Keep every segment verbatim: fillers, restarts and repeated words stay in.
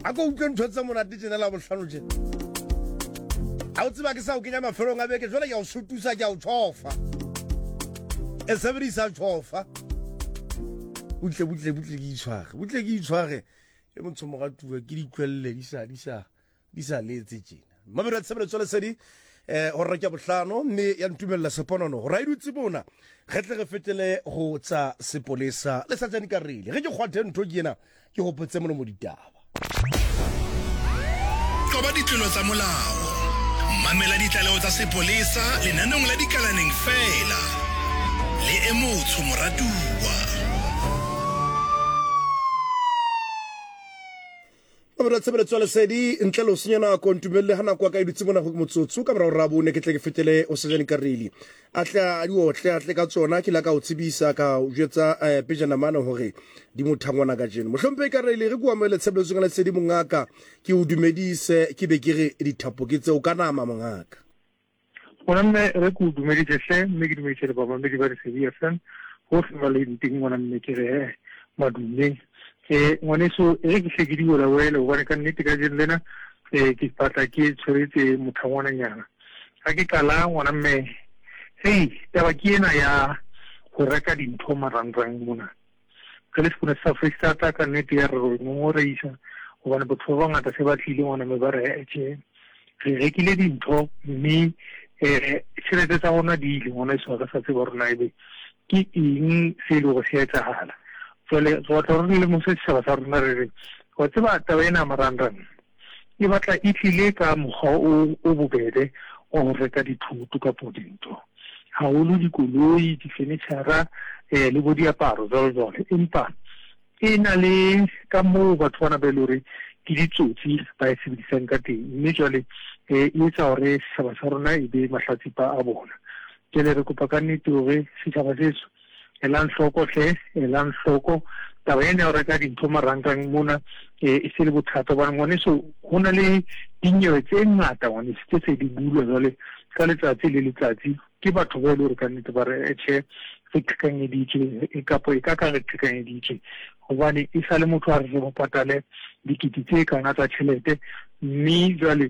a go utlwe ntho tsa monate tsena la bohlano tjena a o tseba ke sa o kenya mafelong a beke jwale ke a o sutusa ke a o tshofa e sebedisa tshofa butle butle butle ke itshware butle ke itshware e motho mo gatuwa ke ditlwelle di sa di sa di sa letse tjena mabere tsebele tsole sedi eh ho reka bohlano mme ya ntumella seponono ra idutse bona getle ge fetele go tsa sepolesa le sa tsani ka rile ge ke kgwathe ntho ke yena ke hopotse mono mo ditaba qoba ditlolo tsa molao mamela ditlaleho tsa sepolesa lenanong la dikalaneng fela le emotho moratuwa Mabera tsebele tswale sedi ntlelo senyana ko ntumelle hana kwa ka idutse bona go motsotso ka mara ra bone ke tle ke fetele o sejane ka rile atla a di otle atle ka tsona ke la ka o tsebisa ka o jetsa pejana mana hore di mothangwana ka jeno mohlompe ka rile re kwa mele tsebele tswala sedi mongaka ke o dumedise ke be ke re dithapo ke tse o kana ma mongaka bona mme re ku dumedise hle mme ke dumedise le baba mme di ba re sedi ya san ho se ba le nting bona mme ke re madume eh ngwaneso e ke se ke di bola wele o bona ka nnete ka jeng lena eh ke patla ke tshweretse mothangwana nyana ha ke kala ngwana mme hey taba ke ena ya go reka dintho marangrang mona ke le spona sa freestata ka nnete ya re mo re isa o bona botho ba ngata se ba tlile ngwana me ba re etse re rekile dintho mme eh tshirete tsa bona di ile ngwana se ka sa tse ba rona ebe ke eng se le go se etsahala Jole go tla re le mo se sa sa rena re go tseba taba ena marangrang e batla e tlile ka mogwa o o bobede o reka dithuto ka podinto ha o lo dikoloi di furniture eh le bo diaparo jalo jalo empa e na le ka mo batho bana ba lore ke ditsotsi ba e sebedisang ka teng mme jole e etsa hore se ba sa rona e be mahlatsipa a bona ke le re kopa ka nnete hore se tla ba seso elang hloko hle elang hloko taba ena o reka dintho marangrang mona e se le bothata ba ngone so hona le dinyewe tse ngata ngone se tse di bulwa jale ka letsatsi le letsatsi ke batho ba le re ka nnete ba re eche se tkanye ditse e kapo e ka ka re tkanye ditse hobane e sa le motho a re mo patale dikiti tse kana tsa tšhelete mme jale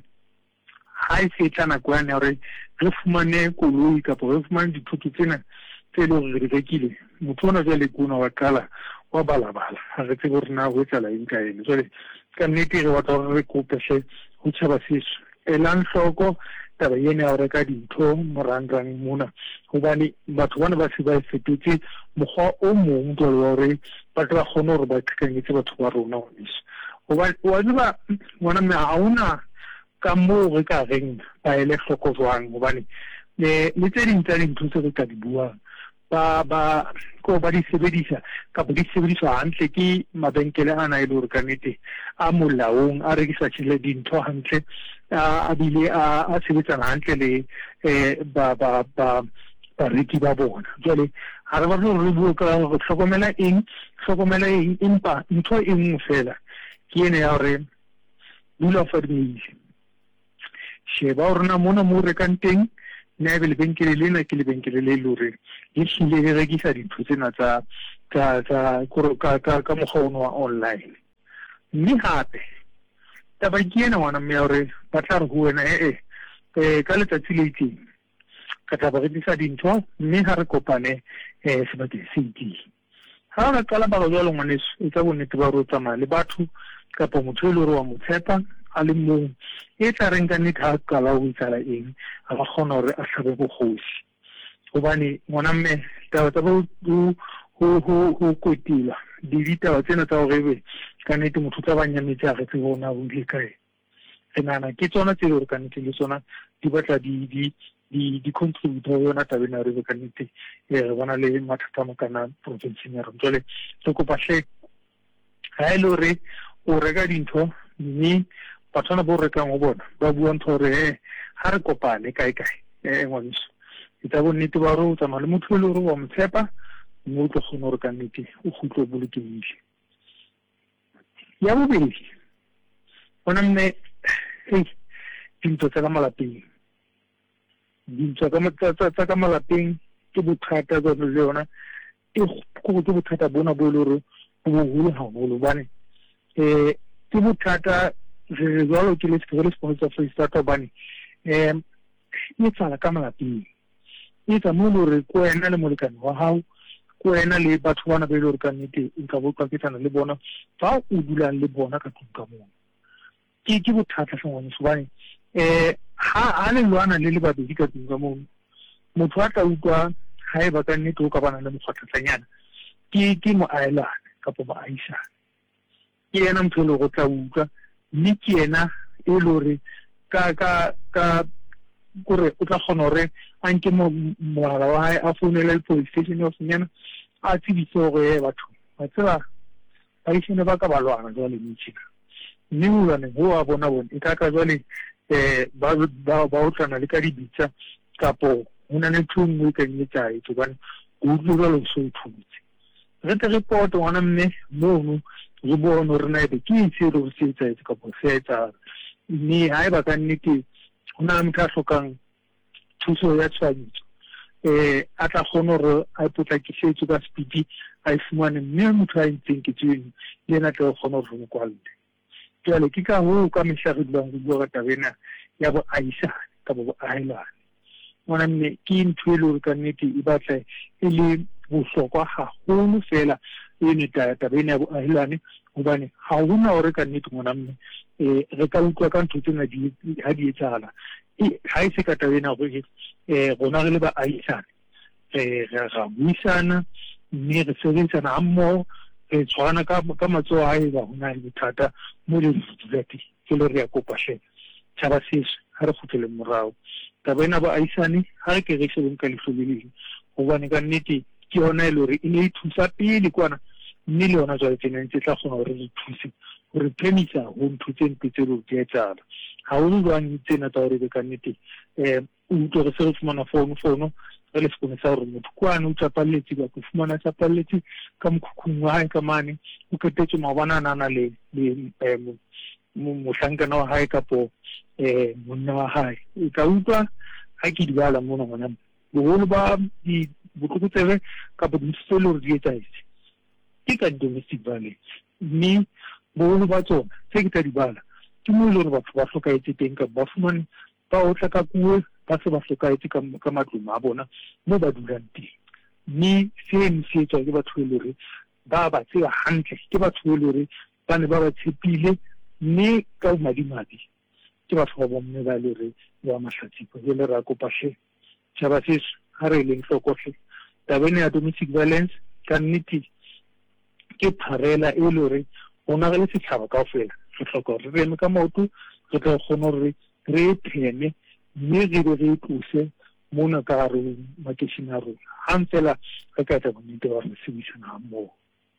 ha e se tsana kwa ne re re fumane koloi kapo re fumane dithuto tsena tse le re rekile motho ona jale kuna wa kala wa balabala ha re tsebe re na go tsala eng ka ene jale ka nnete re batla re kope hle ho tshaba seso elang hloko taba ena ya reka dintho morangrang mona hobane batho bana ba se ba fetetse mogwa o mong jwale wa hore batho ba kgone hore ba tlhekanyetse batho ba rona ngwaneso hobane wa tseba ngwana mme ha una ka moo re ka reng ba ele hloko jwang hobane le tse ding tsa dintho tse re ka di buang ba ba ko ba di sebedisa ka ba di sebediswa hantle ke mabenkele ana e le hore ka nnete a molaong a rekisa tshile dintho hantle a bile a a sebetsana hantle le eh ba ba ba ba reki ba bona jwale ha re ba re bua ka go hlokomela eng hlokomela eng empa ntho e nngwe fela ke ene ya hore dula fadimile sheba rona mona mo re kanteng ne be le benkele lena ke le benkele le lore e hlile re rekisa dintho tsena tsa tsa tsa ka ka ka mogolo wa online mme hape taba ke ena wana mme hore ba tla re ho wena eh eh ka letsatsi le itseng ka tla ba rekisa dintho mme ha re kopane eh sebakeng se itseng ha re qala ba go jalo ngwaneso e tsa bonnete ba ro tsamaya le batho kapo motho le ro wa motshepa a le mong e tla reng ka nnete ha qala ho itsala eng ha ba kgona hore a hlabe bokgosi hobane ngwana mme taba tsa bo ho ho ho kotila di ditaba tsena tsa hore be ka nnete motho tsa banyametse a re tse bona ho ile kae re nana ke tsona tse re ka nnete le tsona di batla di di di di contribute yona tabena re ka nnete re bona le mathata mo kana province ya rona jole se kopa hle ha ile re o reka dintho mme batho ba bo rekang go bona ba bua ntho re ha re kopane kae kae eh ngwanso ita bo nnete ba ro tsamaya le motho le ro wa motshepa mo tlo kgona gore ka nnete o khutlo bolokile ya bobedi bona mme hey dintho tsa ka malapeng dintho tsa ka malapeng ke bothata ba le yona e go ke bothata bona bo le ro bo holo haholo bane eh ke bothata re jwalo ke le sekolo sponsor for Freestata bane em e tsala ka malapeng e tsa mo le ko ena le molekane wa hao ko ena le batho bana ba ile re ka nnete e ka bo ka kitana le bona fa o dulang le bona ka tlung ka mona ke ke bothata se ngwana se bane eh ha a le lwana le le babedi ka tlung ka mona motho a tla utlwa ha e ba ka nnete o ka bana le mokgwatlatsanyana ke ke mo aelana kapo ba aisha ke ena motho le go tla utlwa mme ke ena e lore ka ka ka gore o tla kgona gore a nke moala wa hae a founela le police station of nyana a tsebise gore batho ba tseba ba isene ba ka ba lwana jwale metšhina mme molwane go a bona bone e ka ka jwale um ba o tlana le ka dibitsa kapo go na le ntho nngwe e ka nnetsaetse gobane go utlwe jwalo se o thutse re tle re poto ngwana mme mono re bone gore na ebe ke etse e le gore se etsaetse kapo se etsang mme ha e ba ka nnete go na le motho a tlhokang thuso ya tshwanyetso um a tla kgone gore a potlakisetse ka speedi a e fumane mme motho a entseng ke tseno le ena tla kgone gore re mo kwalle jwale ke ka hoo ka mehla re dulang go bua ka taba ena ya boahisane kapa boahelane ngwana mme ke ntho e le gore ka nnete e batla e le bohlokwa haholo fela ene taba ena ya boahelane gobane ga gona gore ka nnete ngwana mme um re ka utlwa ka ntho tsena ha di etsagala ha e se ka taba ena gore um rona re le baahisane ra buisana mme re sebedisana ga mmogo re tshwana ka matsogo a e ba gona le bothata mo le dula teng ke le re ya kopatlhela tšhaba seso ga re kgotleleng morago taba ena baahisane ga re ke re shebeng ka letlho le leng gobane ka nnete ke yona e le gore e ne e thusa pele kwana mme le yona jwale tse nentse tla kgona gore re thuse gore premisa go ntho tse mpe tse le di etsala ga o le jwang tsena tsa gore be ka nnete um o utlwe re se re fumana fono fono re le sekone sa gore motho kwane o tsapaletse ka ko fumana tsapaletse ka mokhukhung wa hae ka mane o ketetse maobana a nana le mohlankana wa hae kapo um monna wa hae e ka utlwa ga ke di bala mona ngwana bogolo ba botlokotsebe kapo dintho tse le gore di etsaetse ke ka domestic violence mme bogolo ba tsona tse ke tsa di bala ke mo e le gore batho ba tlhokaetse teng kapo ba fumane ba otla ka kuwe ba se ba tlhokaetse ka matlong a bona mo ba dulang teng mme seno se etswa ke batho e le gore ba ba tseba hantle ke batho e le gore ba ne ba ba tshepile mme ka bomadimabe ke batho ba bomme ba le gore ba mahlatsipa jele re a kopatlhe tšhaba seso ga re e leng tlhokotlhe taba ene ya domestic violence ka nnete ke pharela e le gore gona ge le setšhaba kao fela re tlhoka gore re eme ka maoto re tla kgona gore re e pheme mme re be re e tlose mona ka gare makešheng a rona gang fela re ka tla bonnete ba re sebedisana ga mmogo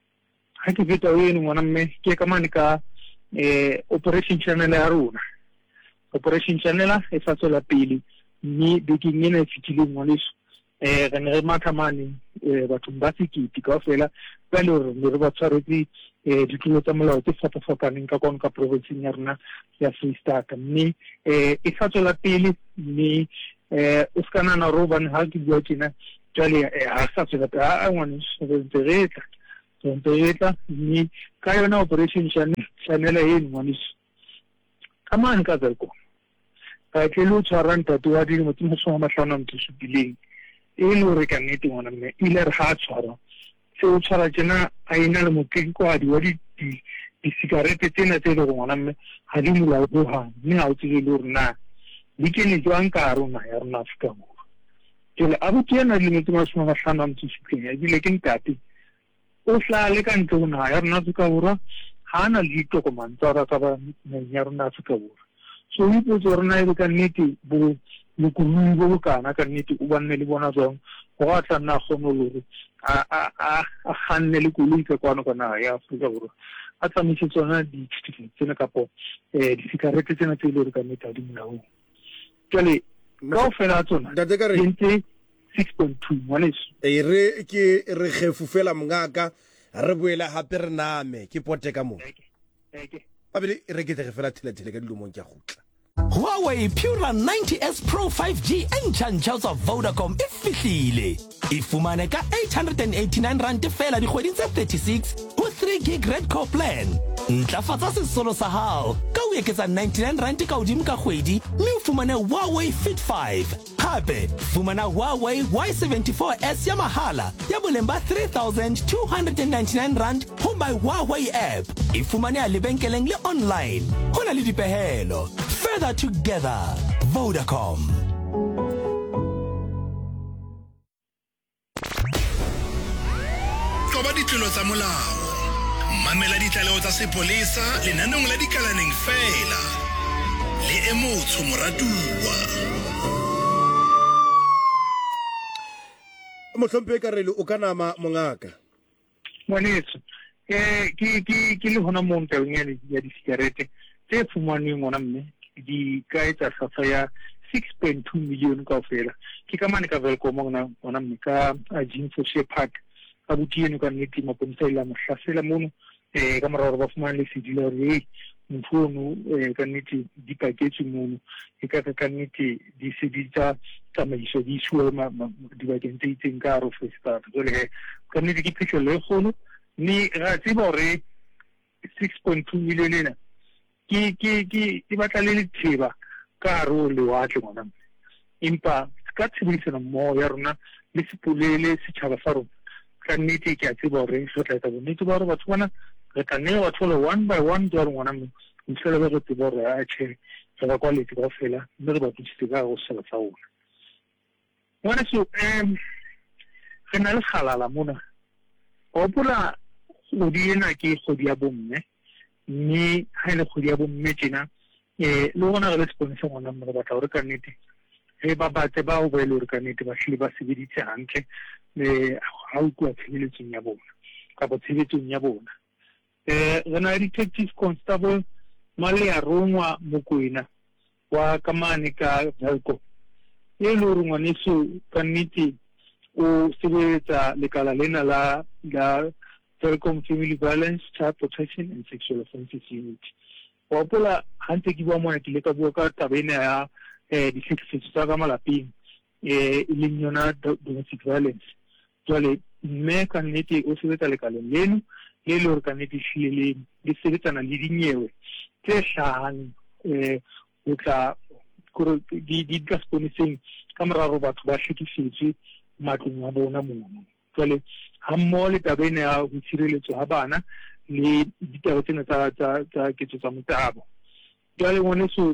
ga ke feta o eno ngwana mme ke ka mane ka um operation channel ya rona operation channel e sa tswela pele mme bekeng ena e fetileng ngwaneso um re ne re matha mane um bathong ba sekete kao fela ba le gore ne re ba tshwaretse um ditlolo tsa molao tse fapafapaneng ka kwano ka provinceng ya rona ya Freestata mme um e sa tswela pele mme um o se ka nana gore obane ga ke bua tjena jwale ga sa tswela pele a ngwaneso re ntse re tla re ntse re tla mme ka yona operation channela eno ngwaneso ka mane ka Welkom ka tle le o tshwarang tate wa dilemo tse masome a matlhano a motho supileng e le gore ka nnete ngwana mme ile re ga a tshwara se o tshwara tjena a ena le mokenkwadi wa disikarete tsena tse le go ngwana mme ga di molao hohang mme ga o tsebe le gore na di kene jwang ka rona ya rona Afrika Borwa jele a botse ena le metse masome a matlhano a motho supileng ebile ke ntate o hlale ka ntle go naga ya rona Afrika Borwa ga a na le ditokomane tsa gore ka ba neng ya rona Afrika Borwa so o ipotse gore na e be ka nnete bokoloi bo bokana ka nnete o banne le bona jwang go a tla nna a kgone le gore a ganne le koloi ka kwano ka naga ya Afrika Borwa a tsamaise tsona di-certificate tsena kapo um disikarete tsena tse e le gore ka nnete a di molaong jale kao fela a tsona dintse six point two ngwaneso e re ke re kgefu fela mongaka re boela gape re name ke pote ka moo abele re ke tlege fela thele-thele ka dilomong ke a gutla Huawei Pura ninety S Pro five G entšhantšha tsa Vodacom e fihlile e fumane ka eight hundred eighty-nine rand fela dikgweding tse thirty-six go three gig red core plan ntlafatsa sesolo sa hao ka o eketsa ninety-nine rand ka hodimo ka kgwedi mme o fumane Huawei Fit five. Hape fumana Huawei Y seventy-four S ya mahala ya boleng ba three thousand two hundred ninety-nine rand ho my Huawei app. E fumane a lebenkeleng le online. Ho na le dipehelo. Further together. Vodacom. Qoba ditlolo tsa molao. Mamela ditlaleho tsa sepolesa lenanong la dikalaneng fela. Le e motsho moratuwa. Mohlompe ka rele o ka nama mongaka. Ngwaneso eh ke ke ke le hona mo nteng ya ya di cigarette tse fumaneng ngwana mme di ka etsa safa ya six point two million kaofela ke ka mane ka Velcom ngwana ngwana mme ka agent social park a butieno ka nnete mapontsela mohlasela mono eh ka moraro ba fumana le sedila re mfono eh ka nnete di package mono e ka ka nnete di seditsa tsamaiso di shwe ma di ba teng teng ka ro festa jole ka nnete ke phitlho le kgolo ni ra tseba re six point two million ena ki ki ki e batla le letheba ka ro le wa tle ngwana impa ka tsebisana mo ya rona le sepolele setšhaba sa rona ka nnete ke a tseba re se tla tsa bonnete ba re batho bana re tla ne wa thola one by one ja re ngwana mme ntse le re tseba re a che re kwa le tsa fela mme re ba tsitse ka go se tsa ona ngwana so em re na le khalala mona o pula go di ena ke go di ya bomme ni ha ile go di ya bomme tsena eh le gona re le sponsor ngwana mme ba tla re ka nnete re ba batse ba o ba ile re ka nnete ba hlile ba sebeditse hantle le ha o kwa tshebeletsong ya bona ka bo tshebeletsong ya bona eh rena detective constable male a rongwa Mokoena wa kamane ka Velcom e le rongwa neso ka nnete o sebetsa lekala lena la la Velcom Family Violence, Child Protection and Sexual Offences Unit. Wa pola hantse ke bua mona ke le ka bua ka tabena ya eh dihlekefetso tsa ka malapeng eh le nyona domestic violence. Jwale mme ka nnete o sebetsa lekala leno le le re ka nnete hlile le sebetsana le dinyewe tse hlahang eh o tla kore di di ka sponiseng ka moraro batho ba hlekefetswe matlong a bona mono. Jwale ha mole tabene ya ho tshireletso ha bana le ditaba tsena tsa tsa tsa ketso tsa motabo. Jwale ngone so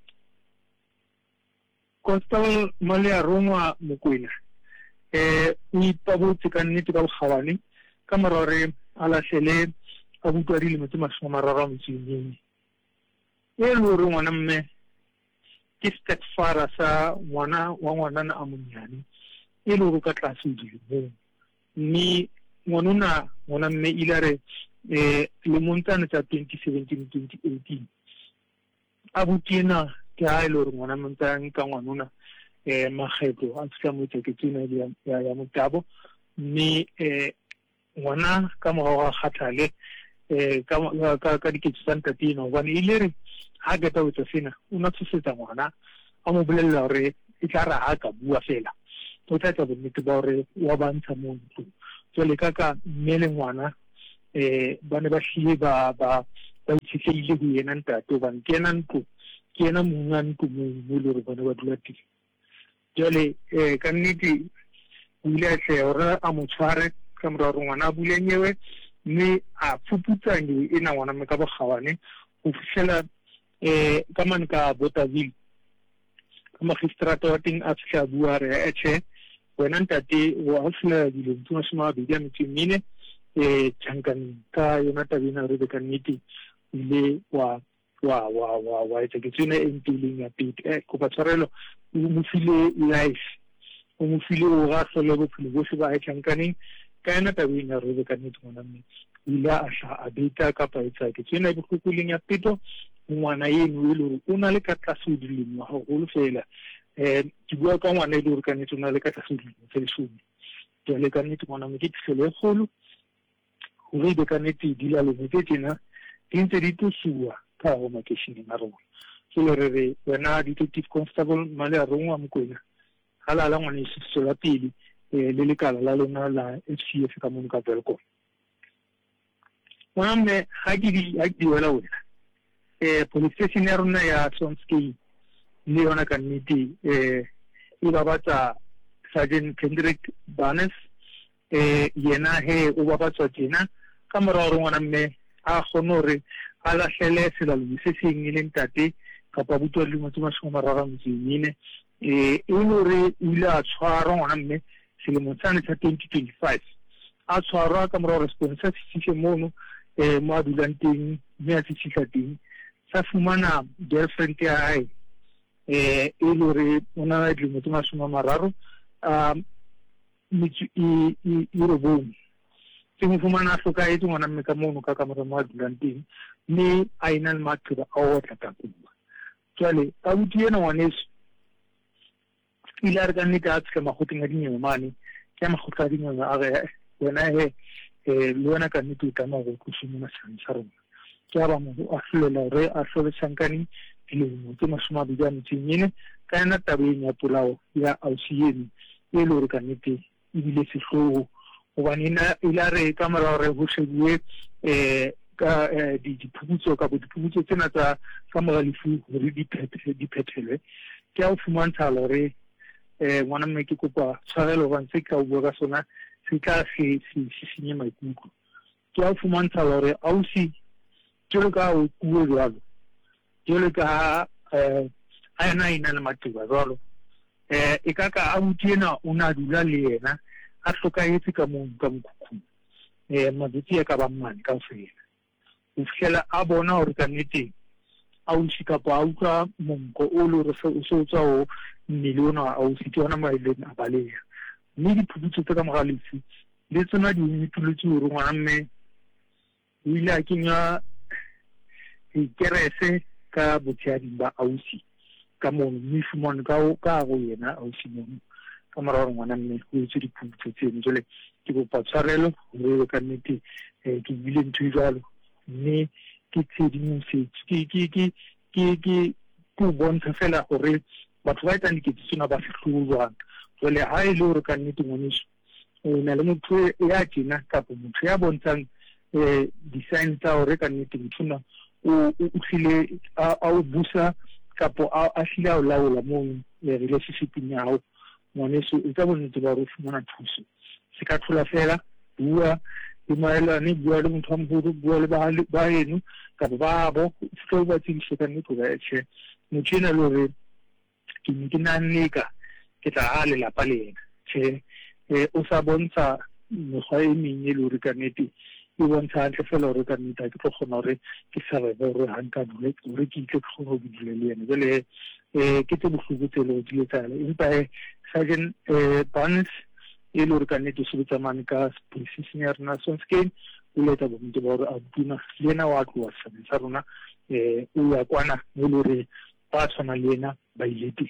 Constable male a rongwa Mokoena eh o ipabotse ka nnete ka bogabane ka morare a lahlele a butwa di le metse masoma mararo a metseng e le hore ngwana mme ke stepfather sa ngwana wa ngwana a monyane e le hore ka tlase di mo ni ngwana ngwana mme ilare eh le montana tsa twenty seventeen twenty eighteen a butiena ke ha ile hore ngwana montana ka ngwana eh magetlo a tsha mo tseke tsena ya ya motabo ni eh ngwana ka mo ga khathale eh ka ka ka diketso tsa ntatino bana ile re ha ga ta utsa sena una tsusetsa ngwana a mo bolella hore e tla ra ha ka bua fela o tla tsa bonnete ba hore wa bantsha mo ntlo jole ka ka mmele ngwana eh bane ba hlile ba ba ba itshitlehile go yena ntato ba nkena ntlo ke ena monga ntlo mo mo le re bana ba dula teng jole eh ka nnete o ile a tle hore a mo tshware ka moraro ngwana a bule nyewe mme a fuputsa nyewe ena ngwana me ka bogabane go fihlela eh ka man ka Botaville ka magistrato wa teng a fihla bua re a che wena ntate wa fihlela dilo ntse masoma a bedi a metseng eh tsankang ka yona tabena re be ka nnete ile wa wa wa wa wa etsa ke tsene e ntileng ya pete eh go ba tshwarelo o mo file life o mo file o ga solo go phile go se ba e tsankaneng ka yona tabena re be ka nnete ngwana mme ile a sha a beta ka pa etsa ke tsene e bokukuleng ya peto ngwana yeno e le o na le ka tlase dilemo ha go le fela eh ke bua ka ngwana e le ka nnete o na le ka tlase dilemo tse lesome ke le ka nnete ngwana me ke tsele golo go re be ka nnete di la le ntse tsena dintse di tsuwa ka go makeshini a rona so re re wena detective constable male a rongwa Mokoena hala la ngwana se sola pele eh le lekala la lona la H C F ka mo ka Velcom. ngwana mme ga ke di ha ke di wela wena eh police station ya rona ya Sonskei le yona ka nnete eh e ba batsa Sergeant Kendrick Barnes eh yena he o ba batsa tjena ka morao ngwana mme a khonore a la hlele sela le se seng ile ntate kapa butwa le motho mashome marara mtsine eh e lore ila tshwara ngwana mme selemo tsane tsa twenty twenty-five a tshwara ka morao response se mono eh mo adulang teng mme a tsitsa teng sa fumana girlfriend ya hae eh e lore ona le motho mashome mararo um mitsi i i robong se mo fumana hloka e tsona mme ka mono ka ka mo adulang teng ni aina le mathuba a o tla ka kuba tsale a buti ena ngwaneso ila re ka nne ka tsaka magoting a dinyo mane ke magotla dinyo a re wena he eh le wena ka nne ka ma go kushima sana sa rona ke ba mo a hlolela re a hlobe sankani le mo ke masoma bidya mtsinyene ka ena tabeng ya pulao ya ausiyeni e le re ka nne e bile sehloho obane ina ila re ka mara re go shebuwe eh ka di diphuputso ka bo diphuputso tsena tsa ka mogalifu re di di phethelwe ke a fumantsa lore eh ngwana mme ke kopa tshwarelo ba ntse ka bua ka sona se tla se se sinye maikutlo ke a fumantsa lore ausi tlo ka o bua jwalo tlo ka eh ana ina le matiba jwalo eh e ka ka a mutiena una dula le yena a hlokahetse ka mo ka mkhukhu eh mabitsi ya ka ba mmane ka fela o fihlela a bona hore ka nnete a o shika pa utlwa monko o lo re se o se tswa o miliona a o sitse ona maileng a baleya mme diphuputso tsa ka mogalifi le tsona di nituletse hore ngwana mme o ile a kenya dikerese ka botsiadi ba ausi ka mono mme fumane ka o ka go yena ausi mono ka morao ngwana mme o itse diphuputso tseno jole ke bopa tshwarelo hore ka nnete ke bile ntho jalo mme ke tshedimosetso ke ke ke ke ke go bontsha fela gore batho ba itang diketso tsena ba sehloho jwang jole ha e le hore ka nnete ngwaneso o na le motho ya tjena kapa motho ya bontshang eh di-sign tsa hore ka nnete motho o o hlile a o busa kapa a hlile a o laola mo relationship-ing ya hao ngwaneso e ka bonnete ba re fumana thuso se ka thola fela bua le maelane bua le motho a moholo bua le ba eno kapa ba bo se ba tshedisa ka nnete ba etshe motho ena le hore ke ne ke naneka ke tla a le lapa le ena tse eh o sa bontsha mekgwa e meng e le hore ka nnete e bontsha hantle fela hore ka nnete ke tlo kgona hore ke sarebe hore ha nka dule hore ke itle kgona ho dule le ena jale eh ke tse bohloko tse le di etsala empa eh Sergeant eh Barnes e le hore ka nnete se botsa mane ka police senior na Sonskei o leta bo ntse ba hore a buna le ena wa tloa sa rona eh o ya kwana mo le hore ba tsana le ena ba ilete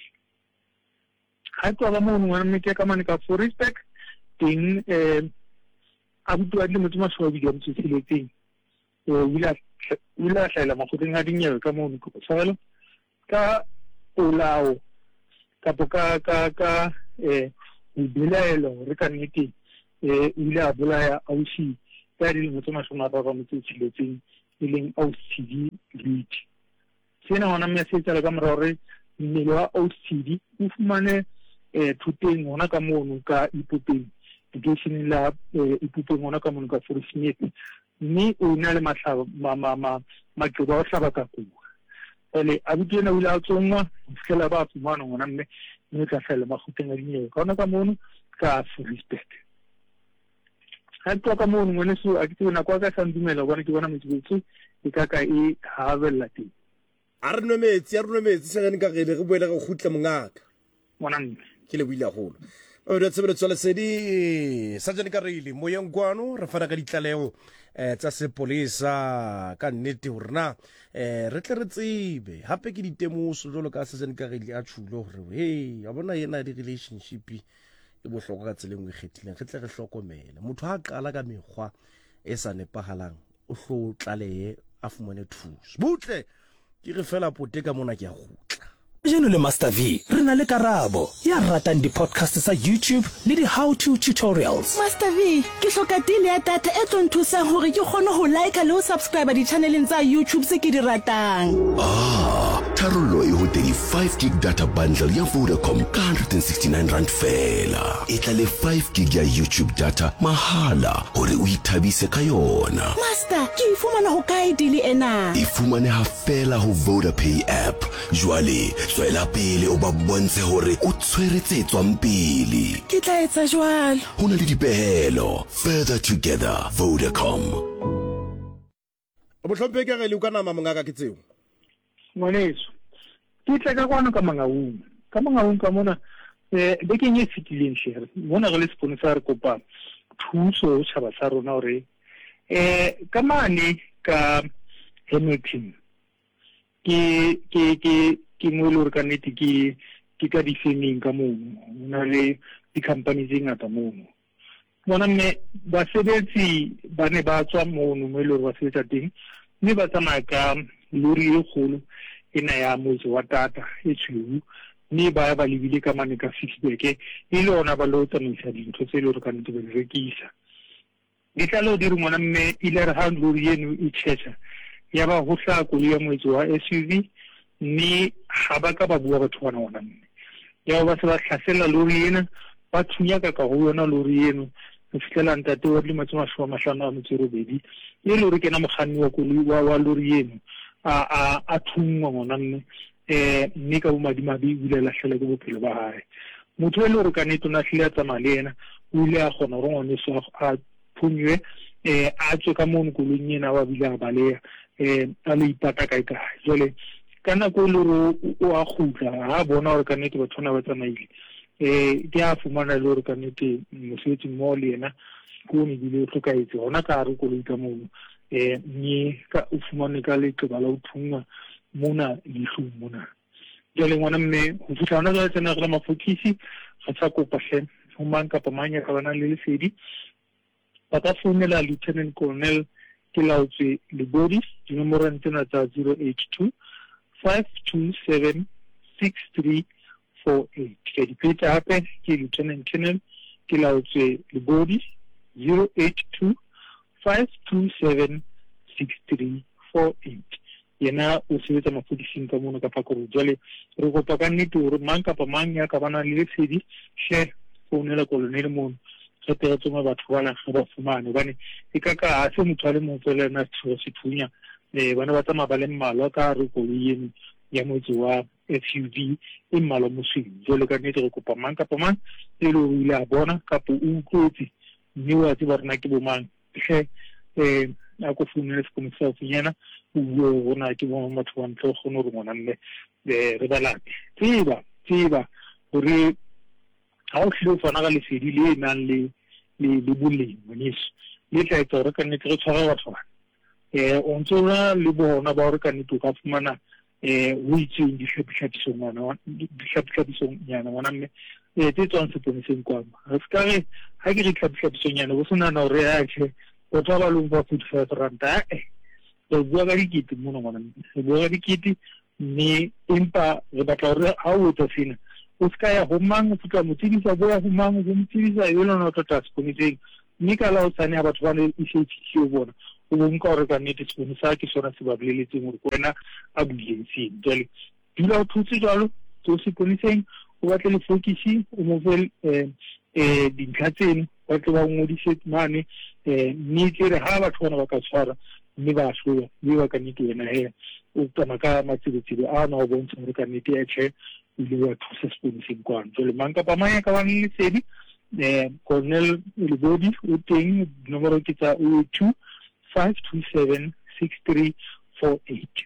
ha twa ba mo ngwana mme ke ka mane ka for respect ting eh a butwa le motho maswa di gam tsiletseng eh wila wila hlaela makhoteng a dinyewe ka mo go tsalo ka olao ka ka ka ka eh o bilaelo re ka nnete eh wila bolaya ausi ka di motho maswa ba ba motho tsiletseng e leng O C D lead sena ona mme se tsala ka morore mmele wa O C D o fumane eh thuteng ona ka mono ka ipopeng education la ipopeng ona ka mono ka forisinyete mme o ina le matlhaba ma ma ma matloba o hlaba ka kuwa ele abuti ena o ile a tsongwa fela ba fumana ngwana mme mme ka fela magoteng a dinyewe ka ona ka mono ka respect ha twa ka mono ngwana so a ke tsena kwa ka sa ndumela bona ke bona metsotso e ka ka e habella teng a re nwe metsi a re nwe metsi se gane ka gele re boele go khutla mongaka mona mme ke le buile golo o re tsebele tsole sedi sa jane ka reile moyeng kwano re fara ka ditlaleo eh tsa sepolisa ka nnete hore na eh re tle re tsebe hape ke ditemoso jolo ka sa jane ka reile a tshulo hore hey a bona yena di relationship e bohlokwa ka tseleng e kgethileng re tle re hlokomela motho ha qala ka mekgwa e sa nepahalang o hlo tlaleye a fumane thuso butle ke re fela pote ka mona ke a gutla Jeno le Master V, re na le Karabo, ya ratang di-podcast sa YouTube le di-how-to tutorials. Master V, ke hloka deal ya data e tlo nthusang hore ke kgone ho like le ho subscribe di-channeleng tsa YouTube se ke di ratang. Ah, tharollo e ho thirty-five gig data bundle ya Vodacom ka one hundred sixty-nine rand fela. E tla le five gig ya YouTube data mahala hore o ithabise ka yona. Master, ke e fumana ho kae deal ena? E fumaneha fela ho VodaPay app. Jwale tswela pele o ba bontshe hore o tshweretse tswang pele. Ke tla etsa jwalo. Ho na le dipehelo. Further together, Vodacom. O bohlompe ke re le ka nama mongaka ke tseo. Ngwaneso, ke tla ka kwana ka mangaung. Ka mangaung ka mona eh be ke nye fitileng share. Mona re le sponsor kopa thuso o tshaba sa rona hore eh ka mane ka Hamilton. Ke ke ke ke mo le ka nete ke ke ka di-filming ka moo na le di-company tse ngata moo bona mme basebetsi ba ne ba tswa moo mo le ba sebetsa teng mme ba tsamaya ka lori e kgolo ena ya motse wa tata e tshweu mme ba ba lebile ka mane ka feedback e le ona ba lo tsamaisa dintho tse le re ka nete ba rekisa di tla lo dire mona mme ile re ha lori eno e tshetsha ya ba ho hla ko le motse wa S U V ni ha ba ka ba bua batho bana ona mme ya ba se ba hlasela lori ena ba thunya ka ka ho yona lori eno e fitela ntate wa le matso masho mahlano a motsero bedi e lori ke na mogani wa koloi wa wa lori eno a a a thungwa ngona mme eh mme ka bo madimabi ile la hlela ke bophelo ba hae motho le re ka neto na hlela tsamaya le ena o ile a gona go ngone so a thunywe eh a tswe ka mo nkolong ena wa bila ba le eh a le ipata ka ka jole kana go le o a khutla ha bona hore ka nete batho na ba tsamaile eh ke a fumana le hore ka nete mosebetsi mo le ena go ne di le tlhokaetse hona ka re go le ka mo eh ni ka o fumane ka le ke ba la o thunga mona le mona jole ngwana mme go fitla hona ga tsena ga mafokisi ga tsa kopa hle ho manka pa manya ka bana le lesedi ba ka founela Lieutenant Colonel ke laotswe le body dinomoro tsena tsa zero eight two five two seven six three four eight ke di peta hape ke Lieutenant Colonel ke laotswe le body zero eight two five two seven six three four eight yena o sebetsa mafodising ka mona ka pakoro jale re go pa ka nnete hore mang kapa mang ya ka bana le lesedi she founela kolonel mono re tla tsoma batho bana ga ba fumane bane e ka ka a se motho le mo tsela na tsholo se thunya eh bana ba tsama ba le mmalwa ka re go yeno ya motse wa S U V e mmalwa mosweu jole ka nnete re kopa mang kapa mang e le o ile a bona kapo o utlotse mme wa tse ba rena ke bo mang he eh a go founela se komisa funyana o bona ke bo batho ba ntlo go no re mona mme eh re balate tseba tseba gore ha o hlile fana ga lesedi le nang le le le boleng moneso le tla etsa re ka nnete re tshwara batho ba eh o ntsola le bona ba re ka nnete ka fumana eh o itse di hlaphiso ngwana di hlaphiso nyana ngwana mme eh tse tswang se poniseng kwa re ska re ha ke re hlaphiso nyana bo sona na re ya che o tla ba lo ba fifty-five rand eh re bua ka dikete mona ngwana re bua ka dikete mme empa re batla re ha o tsa sena o ska ya ho mang o futla motsibisa bo ya ho mang go motsibisa e lona o tla tsponitseng mme ka la o tsane batho ba le isetse o bona o bo nka re ka nnete sponisa ke sona se ba boleletseng gore wena a bulentseng jale dula o thutse jalo tso se poniseng o batle le fokisi o mo vel eh eh dintlha tseno ba tlo ba ngodise mane eh mme ke re ha batho bona ba ka tshwara mme ba hloya mme ba ka nnete wena he o tsama ka matsebetsebe a na o bontsha gore ka nnete ya che ile wa thusa sponsoring kwano jole mang kapa mang ka bana le sedi eh Colonel Lebodi o teng nomoro ke tsa zero two five two seven six three four eight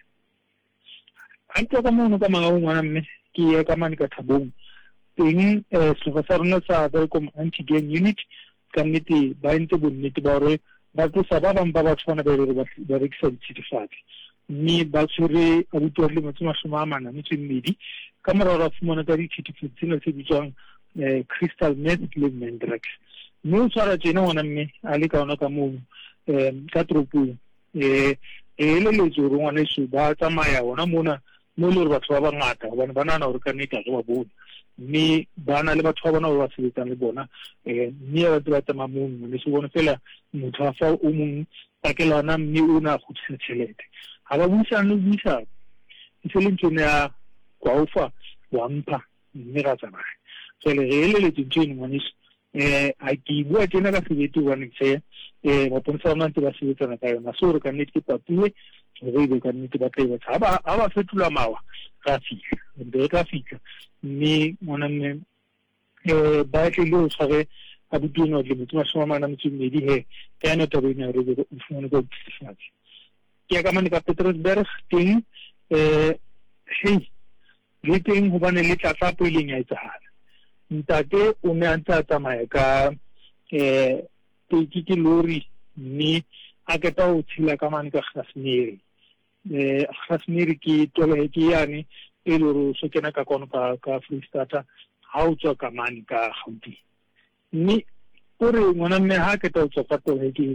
anto ka mona ka mga ngwana mme ke ya ka mane ka Thabong teng eh so sa rona sa Vodacom anti gang unit ka nnete ba ntse bo nnete ba re ba tlo sa ba bang ba ba tshwana ba re ba re ke sa ditshifati mme ba tsore a butwa le motho mashoma a mana mme tsemmedi ka morara ra fumana ka ditshifati tsena tse bitswang eh crystal meth le mandrax mme o tsara tsena ona mme a le ka ona ka mo eh ka tropo eh e le le tsoro ngwana se ba tsamaya ona mona mo le batho ba bangata hobane ba nana hore ka nnete ga ba bone mme ba na le batho ba bona ba ba sebetsang le bona eh mme ba tla tsamaya mo mme se bona fela motho a fa o mong pakelana mme o na go tsitsa tšhelete ha ba buisa no buisa se le ntse ya kwa ufa wa mpa mme ra tsamaya so le re le tsentse ngwane eh a ke bua tsena ka sebete wa ntse eh ba pontsha mantse ba sebetsana ka yona so re ka nnete papue re be ka nnete ba tla ba ba ba fetula mawa ka fika be ka fika mme mona mme eh ba tle le tshware a butino le motho wa shoma mana motho mmedi he ka ne taba ina re go fumana go tsifati ke ka mane ka Petersburg teng eh hey le teng ho bane le tlatsa pele nya etsahala ntate o ne a ntse tsamaya ka eh ke ke lori mme a ke ta o tshila ka mane ka Khasmiri eh Khasmiri ke tole ke yani e loro so kena ka kono ka ka Freestata ha o tswa ka mane ka Gauteng mme ore ngwana mme ha ke ta o tswa ka tole ke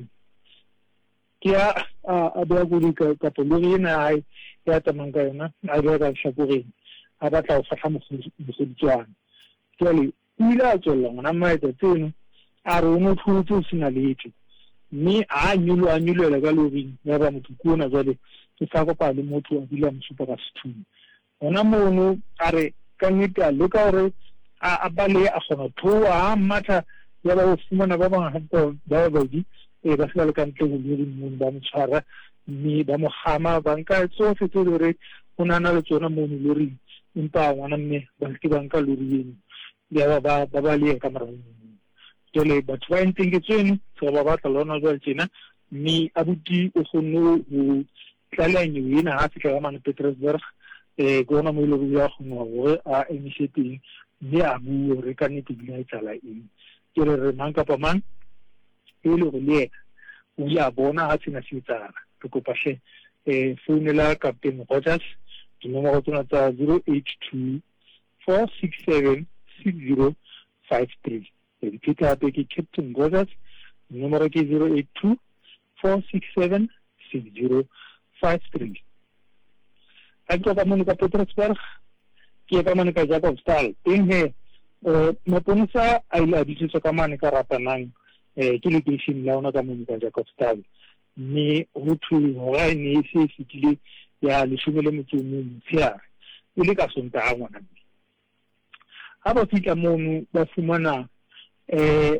ke a a ba go di ka ka tole ina ai ya tamanga yona a ba ka shapuri a ba tla o fatla mo go tswana tole ila tswela ngwana mme ta tseno a re mo thutse sina letho mme a nyulo a nyulo la galori ya ba motho kuona jwale ke sa go pa le motho a dila msupa ka sethunya ona mono a re ka nnete a leka gore a bale a gona thoa a matha ya ba o fumana ba bang ha ba ba di e ba se le ka ntle go le mo ba mo tshwara mme ba mo gama ba nka tsofe tse lore o nana le tsona mono lori empa ngwana mme ba ke ba nka lori eno ya ba ba ba le ka mara tole batho ba nteng ke tseno se ba batla lona jwa tsena mme abuti o gone go tlalanye yena ha fika ga mane Petersburg eh gona mo ile ya gona gore a initiative mme a bua re ka nnete di a tsala eng ke re re mang ka pa mang e le go le o ya bona ha tsena se tsala ke kopa she eh founela Captain Rogers ke nomoro tsona tsa zero eight two four six seven six zero five three the Peter Apeki Captain Rogers number ke zero eight two four six seven six zero five three Ako ka muna ka Petersburg ke ka muna ka Jacobstal teng he maponisa a ile a ditse ka mane ka Ratanang eh ke location la ona ka muna ka Jacobstal ni ho thu ho ga ne se fitile ya le shumele motho mo tsiare ile ka sonta a ngwana ha ba fika mono ba fumana eh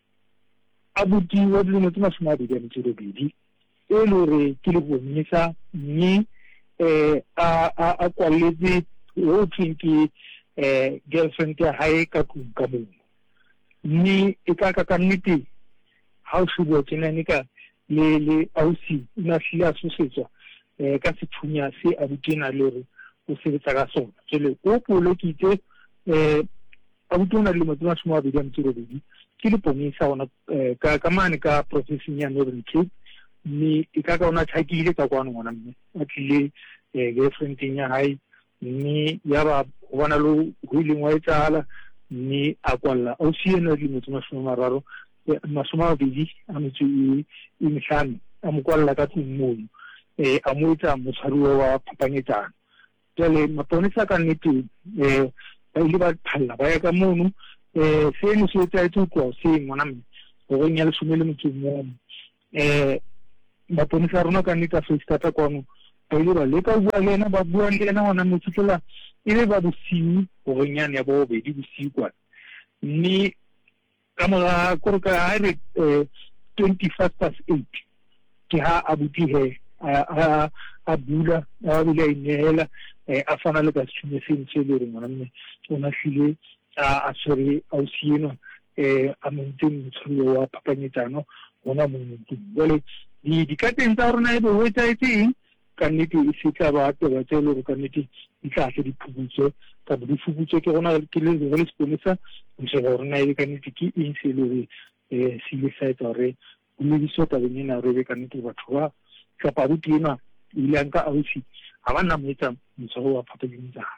abuti wa dilemo tse masome a bedi a metso e robedi e le gore ke le bonisa mme eh a a kwaletse o thinki eh girlfriend ya hae ka tlung ka moo mme e ka ka ka nnete ha o shebo tsena ne ka le le ausi na hlile a susetswa eh ka sethunya se abuti na le gore o sebetsa ka sona tsele o polo ke itse eh abuti na le mo tsena shoma ba di mtiro di ke le pomisa ona ka ka mane ka processing ya Northern Cape ni e ka ka ona thakile ka kwana ngwana mme a tlile eh girlfriend ya hae ni ya ba bona lo go ile ngwa etsala ni a kwalla o siena di mo tsena shoma mararo masoma a bedi a metso e mehlano a mo kwalla ka tlung eh a mo etsa motshwaruwa wa phapanyetsana jale maponisa ka nnete eh ba ile ba phalla ba ya ka mono eh se ne se tsa itse kwa se ngwana mme go nya le shumele motho mo eh maponisa rona ka nnete se stata kwano ba ile ba le ka bua le na ba bua le na ngwana mo tsitla ile ba bosiu go nya ne ba bobedi bosiu kwa ni ka mora go ka ha re twenty-five past eight ke ha abuti he a a bula a bile inela a fana le ka tshune se ntse le re ngwana mme ona hlile a sorry ausieno eh a mente motsholo wa phapanyetsano ona mo ntse bole di di ka tentsa rona e bo wetsa etse ka nnete e se tla ba tla tsa le ka nnete di tla se di phuputse ka di phuputse ke rona ke le go le sponisa ntse rona e ka nnete ke e se le eh se le sa etsa re o le di sota le nna re ka nnete batho ba ka pa rutina ile nka ausi ha bana mo etsa motsholo wa phapanyetsano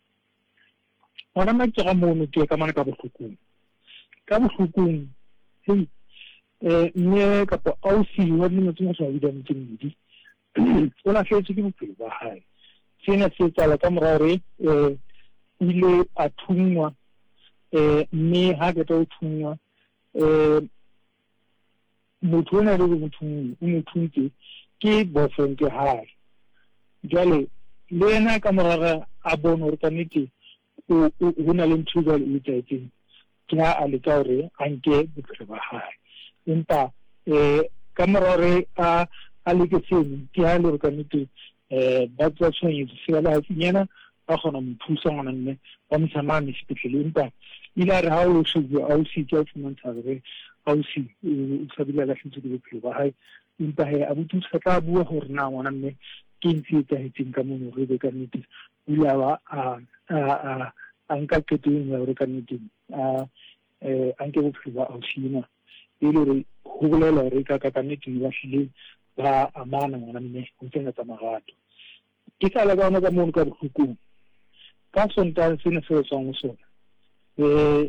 ona ma tsaka mono ke ka mana ka bohlokong ka bohlokong hey eh ne ka pa ausi wa dino tsena sa bida mtsindi ona fetse ke bophelo ba hae sena se tsala ka morare eh ile a thungwa eh mme ha ke tlo thungwa eh motho ona le motho o mothunke ke boyfriend ke hae jale le yena ka morara a bona hore kannete o o na le ntho jale e tsetseng ke ha a le ka hore a nke bophelo ba hae empa eh ka morare a a le ke seng ke ha le re kannete eh ba tsa tshwenye se la tsinyana ba gona mothusa ngwana mme ba mtsamane sepetlele empa ila re ha o shwe a o se ke tshwantsha re a o se o sabila la hlotse ke bophelo ba hae empa he a bothusa tla bua hore na ngwana mme ke ntse tsa hetseng ka mo re be ka nnete ila ba a a a nka keteng ya re ka nnete a eh anke bophelo ba o sina ile re ho bolela re ka ka nnete ba hlile ba amana ngwana mme o tsena tsa magato ke ka la bona ka mo ka bohlukong ka sonta sene se tsong so eh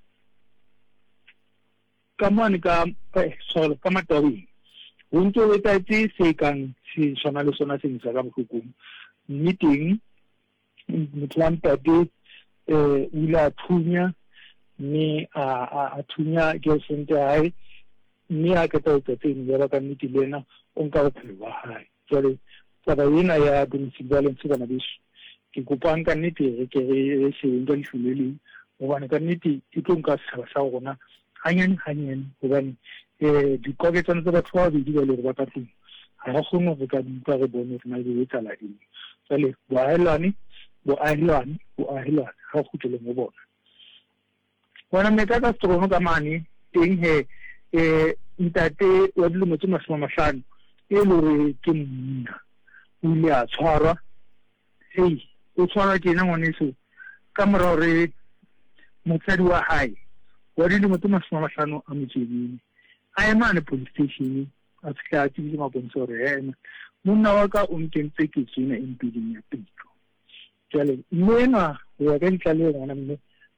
ka mane ka so ka matawi o ntse o etsa se kang se sona le sona se ntse ka bohlukong meeting mtlanta de eh ila thunya ni a a thunya ke sente hai ni a ka tsa tseng ya ka nnete lena o nka bophelo ba hae jale tsaba ena ya domestic violence kana dish ke kopang ka nnete re ke re se nka difulele o bana ka nnete ke tlo nka sa sa gona hanyane hanyane ho bane eh dikoketsana tsa batho ba di ba le ba ka tlung ha go gongwe re ka di ka re bone re na le tsala di jale bo ahelane bo ahelane bo ahelane ha go tlele mo bona bona me ka ka strono ka mane teng he eh ntate wa dilemo tse masoma mahlano e le re ke monna o ile a tshwarwa hei o tshwarwa ke nna ngwaneso ka morao re motsadi wa hae wa dilemo tse masoma mahlano a motseding a ema ne police station a fihla a tsebile maponesa hore yena monna wa ka o nkentse ke tsena empeding ya pelo jale mme ena ho ya ka ditlaleho ngwana mme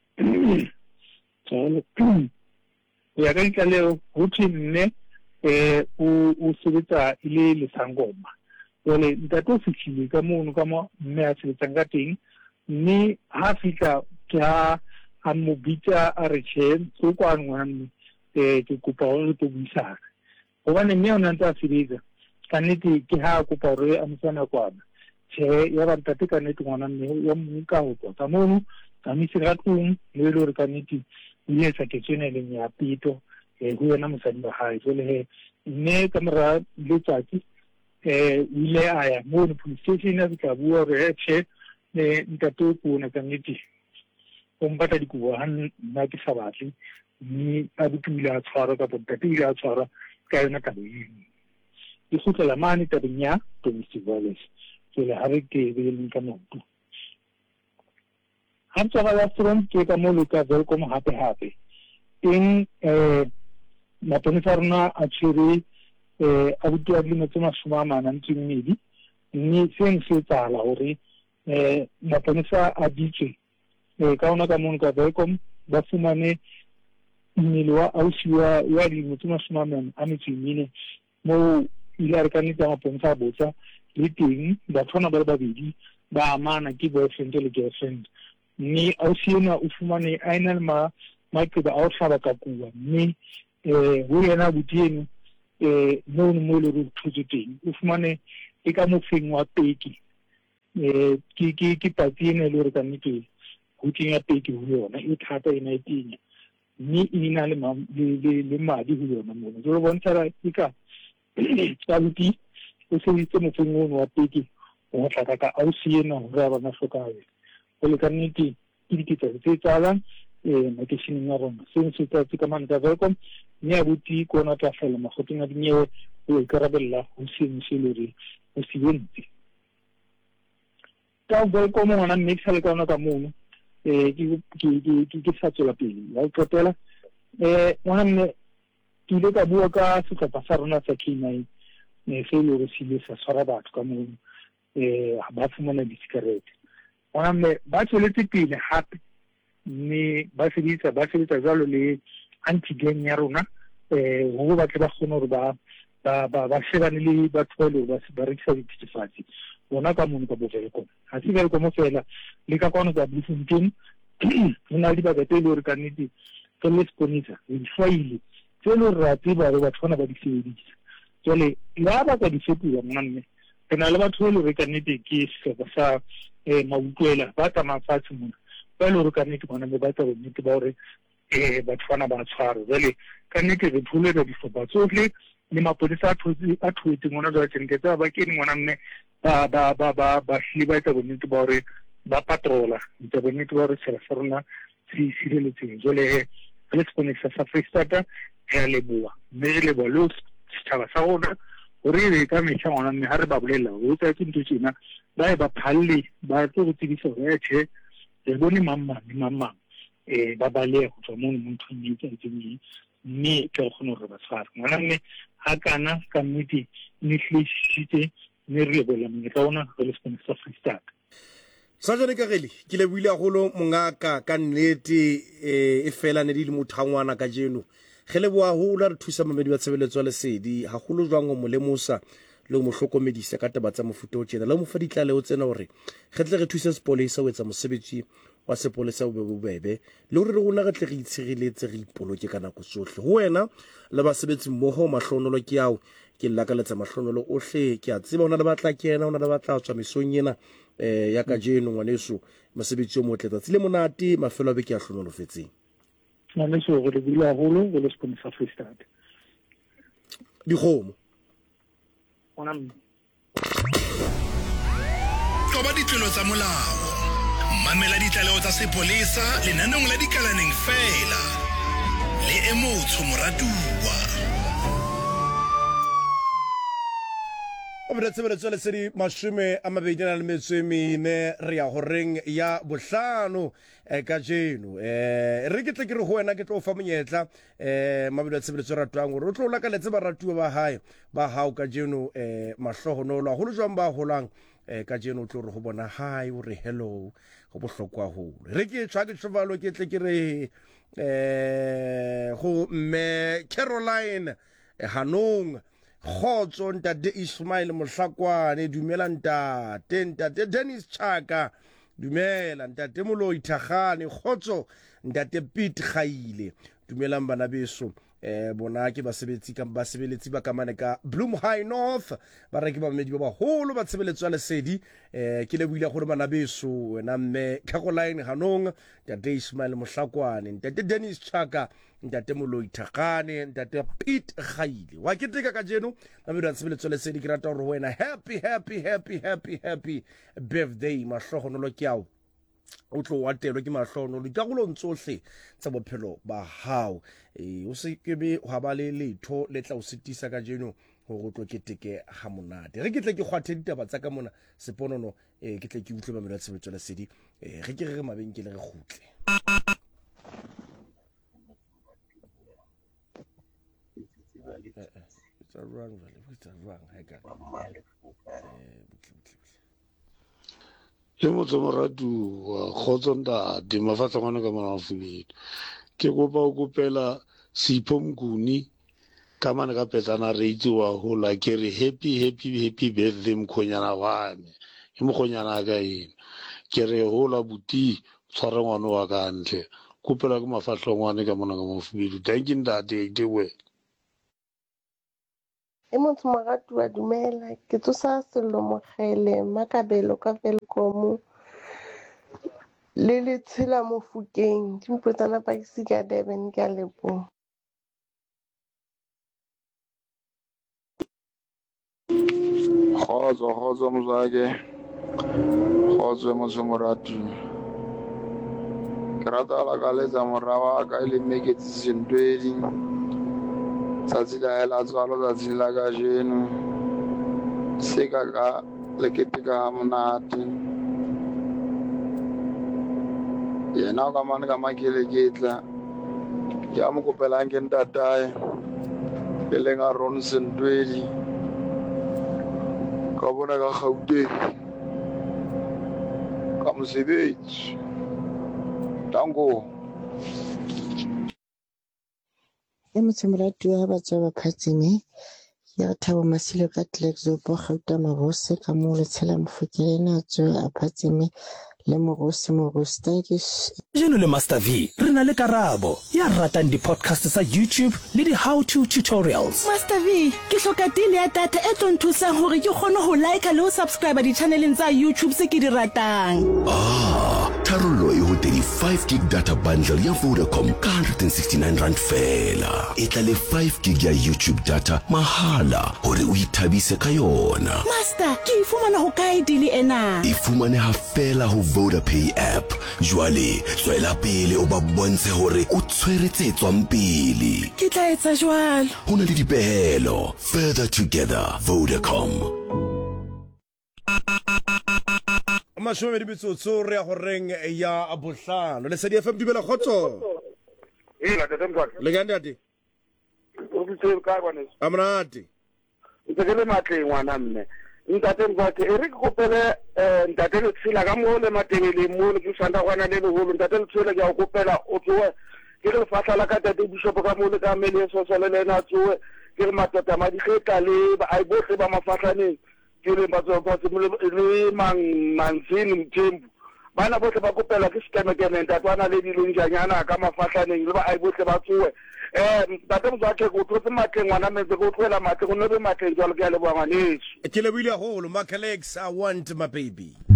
jale ya ka ditlaleho ho thwe mme eh o sebetsa ile le sangoma jale ntate o fihlile ka mono ka mo mme a sebetsang ka teng mme ha fihla ke ha a mo bitsa a re che so kwa ngwana mme eh ke kopa hore re buisana hobane mme ona ntse a sebetsa ka nnete ke ha kopa hore a mosana kwana che ya ba ntate ka nnete ngwana mme ya mo ka ho tswa mono ka mise ga tlung le le re ka nnete ile sa ke tsene le nya pito eh ho yena mosadi ba hae jole he mme ka mora le tsatsi eh ile a ya mo police station a ka bua re che ne ntate ko na ka nnete o mbata dikuwa han na ke sa batle ni a butule a tshwara ka ntate ile a tshwara ka yona ka beng e khutla mane ta benya domestic violence jole ha re ke be le ka motu ha tsaba ya front ke ka mo le ka welcome hape hape in eh maponesa rona a tshwere eh a butwa le motse masoma mana ntse mmedi ni seng se tsala hore eh maponesa a ditse eh ka ona ka mo ka welcome ba fumane mmele wa ausiwa ya di motse masoma mana a metseng mo ile re ka nita maponesa botsa le teng ba tsona ba babedi ba amana ke boyfriend le girlfriend ni ausiena o fumane aina ma maike ba o hlaba ka kuwa ni eh ho yena butieng eh no mo le ru thuteng o fumane e ka mofeng wa peki eh ki ki ki patine le re ka nnete ho tinya peki ho yona e thata ena e tinya ni ina le ma le le madi ho yona mo jo bontsha ra ika ka buti o se itse mofeng wa peki o tlaka ka ausiena ho ra ba mafokae o le ka nnete ke dititsa tse tsalang eh makeshining ya rona se se tsa ka man ka welcome ni a buti ko na tla fela magoteng a dinyewe o ikarabella ho se se le re o se bentse ka welcome ngwana mme ke sale ka ona ka mono eh ke ke ke ke sa tsela pele ya tsotela eh ngwana mme ke ile ka bua ka setlhopha sa rona sa K nine ne se le re sile sa swara batho ka mono eh ba fumana di-cigarette ngwana mme ba tsweletse pele hape ni ba sebetsa ba sebetsa jalo le anti-gang ya rona eh ho ba ke ba kgona hore ba ba ba shebane le batho ba le ba ba rekisa dithethefatsi bona ka mono ka Vodacom ha se Vodacom fela le ka kwano ka Bloemfontein ho na le dibaka tse le hore ka nnete ke le sponisa di file tse le ra tseba ba batho bana ba di sebedisa jole la ba ka di fetola mona mme ke na le batho le re ka nnete ke se ba sa eh mautlwela ba tsa mafatse mona ba le re ka nnete bona ba tsa go nnete ba hore eh batho bana ba tshwaro jole ka nnete re thule re di foba tsohle le mapodisa a thotse a thotse ngwana ba tsentse tsa ba ke ni ngwana mme ba ba ba ba ba hliba tsa go nnete ba hore ba patrola tsa go nnete ba re se sa rona si sireletseng jole le sponisa sa Freestata ya leboa mme le bolo setjhaba sa rona hore re ka mehla ngwana mme ha re ba bolela ho tsa ke ntho tsena ba ba phalle ba tlo go tsebisa hore tshe re bone mamma di mamma eh ba bale go tswa mo motho mme ke tseng mme ke khona re ba tshwara ngwana mme ha kana ka nnete ni hlishite ne re bolela mme ka ona re sponisa Freestata Sajane Kareli ke le buile agolo mongaka ka nnete e fela ne di le mothangwana ka jeno ge le boa ho la re thusa mamedi ba tshebeletso le sedi ha golo jwang go molemosa le mo hlokomedisa ka taba tsa mofuta o tsena le mo faditla le o tsena hore ge tle re thusa sepolesa o etsa mosebetsi wa sepolesa o be bobebe le hore re gona ge tle re itshireletse re ipoloke kana go sohle ho wena le ba sebetsi mmoho mahlonolo ke yao ke laka letsa mahlonolo ohle ke a tseba ona le batla kena ona le batla tswa mesong ena eh ya ka jeno ngwaneso mosebetsi o motle tsile monate mafelo a be ke a hlonolofetseng ngwaneso re le bula holo go le sponsor Freestata di khomo ona Qoba ditlolo tsa molao mamela ditlaleho tsa sepolesa lenanong la dikalaneng fela le emotho moratuwa Obere tsebetso le sedi mashome a mabedi na le metso e mene re ya horeng ya bohlano ka jeno eh re ke tle ke re ho wena ke tlo fa monyetla eh mabedi a tsebetso ratwang gore o tlo la ka letse ba ratuwa ba hae ba hao ka jeno eh mahlohonolo a holo jwang ba holang eh ka jeno o tlo re go bona hi o re hello go bohlokwa ho re ke tshwa ke tshobalo ke tle ke re eh go me Caroline Hanong Khotso ntate Ismail Mohlakwane dumela ntate ntate Dennis Chaka dumela ntate Moloi Thagane Khotso ntate Pete Khaile dumelang bana beso eh bona ke basebetsi ka basebeletsi ba kamane ka Bloem High North ba re ke ba mmedi ba baholo ba tshebeletso le sedi eh ke le buile gore bana beso wena mme Caroline Hanong ntate Ismail Mohlakwane ntate Dennis Chaka ntate Moloi Thagane ntate Pete Khaile wa ke teka ka jeno ba be tshebeletso le sedi ke rata gore wena happy happy happy happy happy birthday mahlohonolo ke ao o tlo wa telo ke mahlohonolo ka go lontsohle tsa bophelo ba hao e o se ke be wa ba le letho le tla o sitisa ka jeno go go tlo keteke ha monate re ke tle ke khwathe ditaba tsa ka mona seponono e ke tle ke utlwe ba me tshebeletso le sedi e re ke re mabenkele re khutle it's a wrong it's a wrong I got le motho moratu wa Khotso ntate mafatsa ngwana ka mona fubedu ke kopa o kopela Sipho Mguni ka mana ka petsana re itse wa hola ke re happy happy happy birthday mkhonyana wa me ke mkhonyana ka ena ke re hola buti tshware ngwana wa ka ntle kopela ke mafatlo ngwana ka mona ka mafubedu thank you ntate ke we e motho moratu wa dumela ke tsosa sello mogele makabelo ka Velcom le le tshela mo Fukeng ke mpotsana pa ke sika Durban ke a lebo Khotso khotso mzake khotso motho moratu ke rata la ka letsa morawa ka ile make it sentwedi tsatsi la la tswalo tsatsi la ka jeno se ka ka le ke tika monate yena ka mane ka makele ke tla ya mo kopela ke ntatae le lenga Ronson twedi ka bona ka Gauteng ka mosebetsi tango e motho moratu wa batswa ba phatsime ya Thabo Masilo ka Tlexo bo gauta mabose ka mo le tshela mofokele tswe a phatsime le mogose mogose. Thank you. Jeno le Master V re na le karabo ya ratang di podcast sa YouTube le di how to tutorials. Master V ke hloka deal ya data e tlo nthusa hore ke kgone ho like le ho subscribe di channeleng tsa YouTube se ke di ratang. Ah, tharollo e ho thirty-five gig data bundle ya Vodacom ka one hundred sixty-nine rand fela. E tla le five gig ya YouTube data mahala hore o ithabise ka yona. Master ke e fumana ho kae deal ena? E fumane ha fela ho VodaPay app. Jwale tswela pele o ba bontshe hore o tshweretse tswang pele. Ke tla etsa jwalo. Ho na le dipehelo. Further together, Vodacom. Mashome di bitsotso re ya horeng ya abohlano le sedi F M dumela khotso. Eh la tata mkwaka. Le ganda di. O bitse ka kwane. Amnati. Ntse matle ngwana mme. Ntate mkwaka e re ke kopele eh ntate le tsila ka mo le matebele mo le ke sanda kwana le leholo ntate le tsela ke a kopela o tsoe ke le fatla la ka tate bishop ka mo le ka mele so so le na tsoe ke le matata ma di kheta le ba ai bohle ba mafatlaneng ke le batho ba se le mang mansini mthembu bana bohle ba kopela ke skeme ke nenta tswana le dilonjanyana ka mafatlaneng le ba ai bohle ba tsoe eh tate mkwaka go tlotse matleng ngwana metse go tlwela matle go nebe matleng jalo ke a le bua ngwaneso. Ke le buile haholo Makalex I want my baby.